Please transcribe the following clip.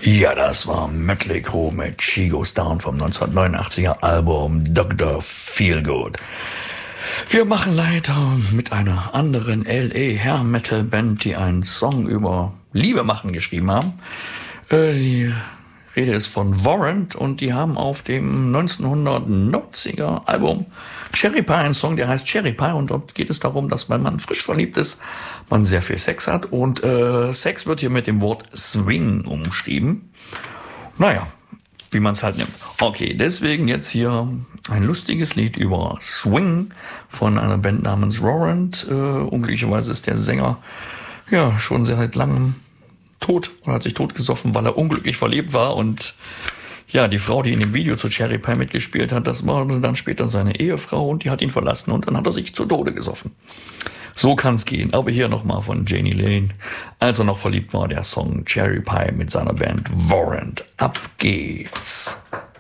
Ja, das war Mötley Crüe mit She Goes Down vom 1989er Album Dr. Feelgood. Wir machen weiter mit einer anderen LA Hair Metal Band, die einen Song über Liebe machen geschrieben haben. Die Rede ist von Warrant und die haben auf dem 1990er Album Cherry Pie einen Song, der heißt Cherry Pie, und dort geht es darum, dass wenn man frisch verliebt ist, man sehr viel Sex hat, und Sex wird hier mit dem Wort Swing umschrieben. Naja, wie man es halt nimmt. Okay, deswegen jetzt hier ein lustiges Lied über Swing von einer Band namens Warrant. Unglücklicherweise ist der Sänger ja schon seit langem tot und hat sich totgesoffen, weil er unglücklich verliebt war. Und ja, die Frau, die in dem Video zu Cherry Pie mitgespielt hat, das war dann später seine Ehefrau, und die hat ihn verlassen und dann hat er sich zu Tode gesoffen. So kann's gehen. Aber hier nochmal von Jani Lane. Als er noch verliebt war, der Song Cherry Pie mit seiner Band Warrant. Ab geht's.